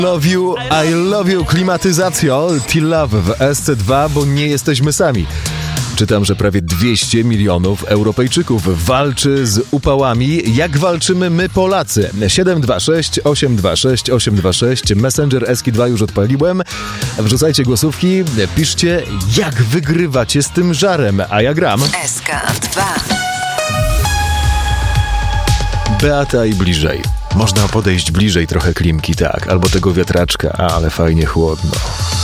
I love you, klimatyzacjo, T-Love w SC2, bo nie jesteśmy sami. Czytam, że prawie 200 milionów Europejczyków walczy z upałami. Jak walczymy my Polacy? 726 826 826, Messenger SK2 już odpaliłem. Wrzucajcie głosówki, piszcie, jak wygrywacie z tym żarem, a ja gram. SK2. Beata i bliżej. Można podejść bliżej trochę klimki, tak, albo tego wiatraczka, ale fajnie chłodno.